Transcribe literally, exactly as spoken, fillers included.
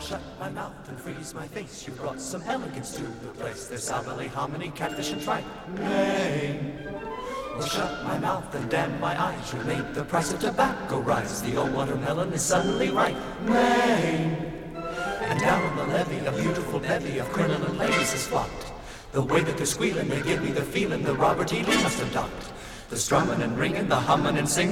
shut my mouth and freeze my face. You brought some elegance to the place. There's salmon, hominy, catfish, and tripe. Maine. Well, shut my mouth and damn my eyes. You made the price of tobacco rise. The old watermelon is suddenly ripe. Maine. And down on the levee, a beautiful bevy of crinoline ladies is flocked. The way that they're squealing, they give me the feeling the Robert E. Lee must have docked. The strumming and ringing, the humming and singing.